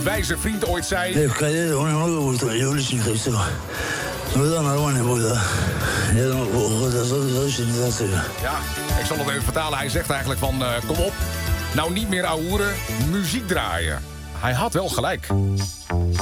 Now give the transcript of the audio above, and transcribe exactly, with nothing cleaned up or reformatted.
wijze vriend ooit zei... Ja, ik zal het even vertalen. Hij zegt eigenlijk van, uh, kom op, nou niet meer ouwehoeren, muziek draaien. Hij had wel gelijk.